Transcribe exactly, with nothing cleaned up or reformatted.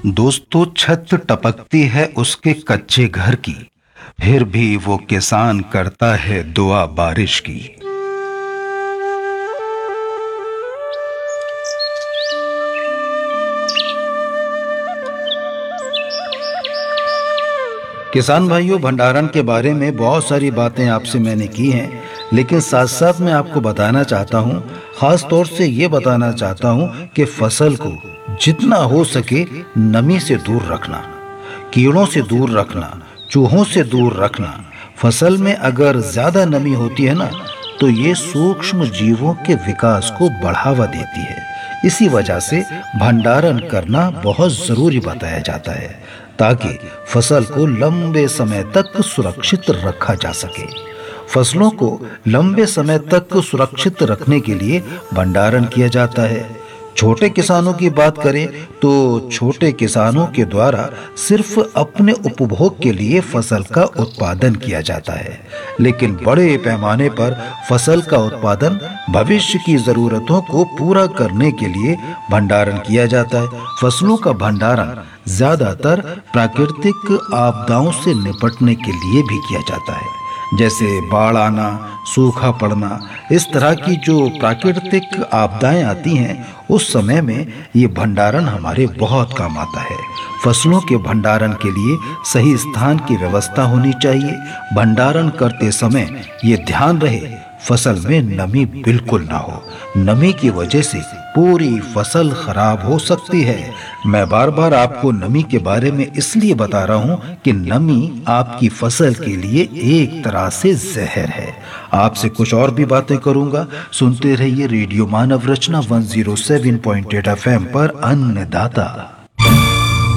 दोस्तों, छत टपकती है उसके कच्चे घर की, फिर भी वो किसान करता है दुआ बारिश की। किसान भाइयों, भंडारण के बारे में बहुत सारी बातें आपसे मैंने की हैं, लेकिन साथ साथ मैं आपको बताना चाहता हूँ, खास तौर से ये बताना चाहता हूँ कि फसल को जितना हो सके नमी से दूर रखना, कीड़ों से दूर रखना, चूहों से दूर रखना। फसल में अगर ज्यादा नमी होती है ना, तो ये सूक्ष्म जीवों के विकास को बढ़ावा देती है। इसी वजह से भंडारण करना बहुत जरूरी बताया जाता है, ताकि फसल को लंबे समय तक सुरक्षित रखा जा सके। फसलों को लंबे समय तक सुरक्षित रखने के लिए भंडारण किया जाता है। छोटे किसानों की बात करें तो छोटे किसानों के द्वारा सिर्फ अपने उपभोग के लिए फसल का उत्पादन किया जाता है, लेकिन बड़े पैमाने पर फसल का उत्पादन भविष्य की जरूरतों को पूरा करने के लिए भंडारण किया जाता है। फसलों का भंडारण ज्यादातर प्राकृतिक आपदाओं से निपटने के लिए भी किया जाता है, जैसे बाढ़ आना, सूखा पड़ना। इस तरह की जो प्राकृतिक आपदाएं आती हैं, उस समय में ये भंडारण हमारे बहुत काम आता है। फसलों के भंडारण के लिए सही स्थान की व्यवस्था होनी चाहिए। भंडारण करते समय ये ध्यान रहे फसल में नमी बिल्कुल ना हो। नमी की वजह से पूरी फसल खराब हो सकती है। मैं बार बार आपको नमी के बारे में इसलिए बता रहा हूँ कि नमी आपकी फसल के लिए एक तरह से जहर है। आपसे कुछ और भी बातें करूंगा। सुनते रहिए रेडियो मानव रचना एक सौ सात पॉइंट आठ एफ एम पर अन्नदाता।